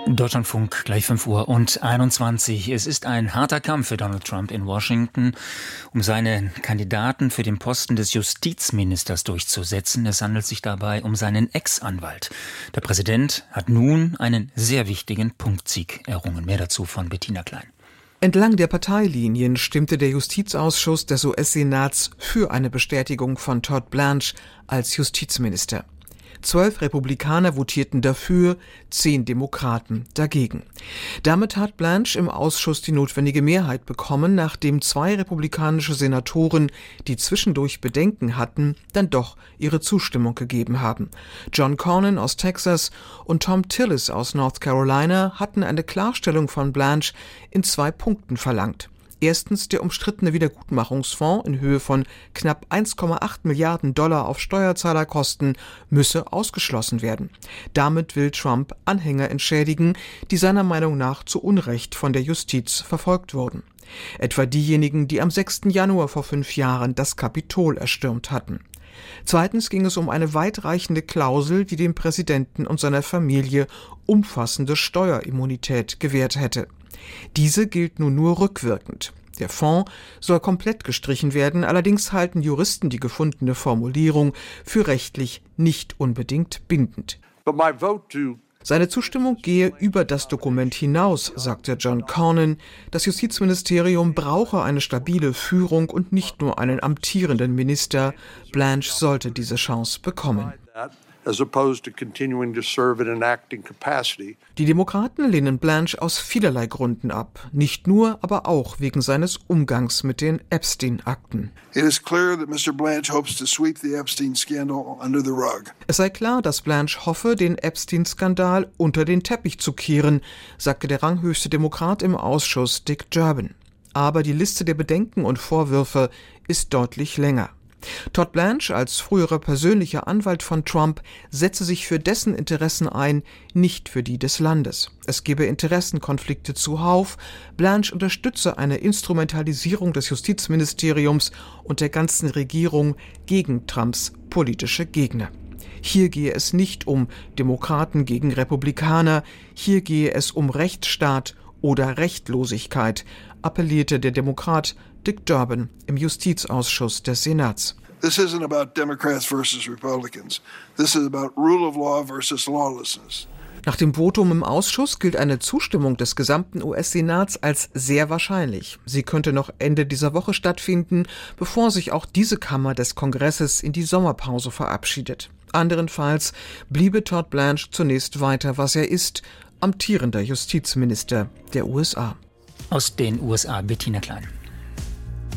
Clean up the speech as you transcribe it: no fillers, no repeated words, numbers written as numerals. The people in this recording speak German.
Deutschlandfunk, gleich 5:21 Uhr. Es ist ein harter Kampf für Donald Trump in Washington, um seinen Kandidaten für den Posten des Justizministers durchzusetzen. Es handelt sich dabei um seinen Ex-Anwalt. Der Präsident hat nun einen sehr wichtigen Punktsieg errungen. Mehr dazu von Bettina Klein. Entlang der Parteilinien stimmte der Justizausschuss des US-Senats für eine Bestätigung von Todd Blanche als Justizminister. 12 Republikaner votierten dafür, 10 Demokraten dagegen. Damit hat Blanche im Ausschuss die notwendige Mehrheit bekommen, nachdem 2 republikanische Senatoren, die zwischendurch Bedenken hatten, dann doch ihre Zustimmung gegeben haben. John Cornyn aus Texas und Thom Tillis aus North Carolina hatten eine Klarstellung von Blanche in 2 Punkten verlangt. Erstens, der umstrittene Wiedergutmachungsfonds in Höhe von knapp 1,8 Milliarden Dollar auf Steuerzahlerkosten müsse ausgeschlossen werden. Damit will Trump Anhänger entschädigen, die seiner Meinung nach zu Unrecht von der Justiz verfolgt wurden. Etwa diejenigen, die am 6. Januar vor 5 Jahren das Kapitol erstürmt hatten. Zweitens ging es um eine weitreichende Klausel, die dem Präsidenten und seiner Familie umfassende Steuerimmunität gewährt hätte. Diese gilt nun nur rückwirkend. Der Fonds soll komplett gestrichen werden, allerdings halten Juristen die gefundene Formulierung für rechtlich nicht unbedingt bindend. Seine Zustimmung gehe über das Dokument hinaus, sagte John Cornyn. Das Justizministerium brauche eine stabile Führung und nicht nur einen amtierenden Minister. Blanche sollte diese Chance bekommen. Die Demokraten lehnen Blanche aus vielerlei Gründen ab. Nicht nur, aber auch wegen seines Umgangs mit den Epstein-Akten. Es sei klar, dass Blanche hoffe, den Epstein-Skandal unter den Teppich zu kehren, sagte der ranghöchste Demokrat im Ausschuss, Dick Durbin. Aber die Liste der Bedenken und Vorwürfe ist deutlich länger. Todd Blanche als früherer persönlicher Anwalt von Trump setze sich für dessen Interessen ein, nicht für die des Landes. Es gebe Interessenkonflikte zuhauf. Blanche unterstütze eine Instrumentalisierung des Justizministeriums und der ganzen Regierung gegen Trumps politische Gegner. Hier gehe es nicht um Demokraten gegen Republikaner, hier gehe es um Rechtsstaat oder Rechtlosigkeit, appellierte der Demokrat Dick Durbin im Justizausschuss des Senats. This isn't about Democrats versus Republicans. This is about rule of law versus lawlessness. Nach dem Votum im Ausschuss gilt eine Zustimmung des gesamten US-Senats als sehr wahrscheinlich. Sie könnte noch Ende dieser Woche stattfinden, bevor sich auch diese Kammer des Kongresses in die Sommerpause verabschiedet. Anderenfalls bliebe Todd Blanche zunächst weiter, was er ist, amtierender Justizminister der USA. Aus den USA, Bettina Klein.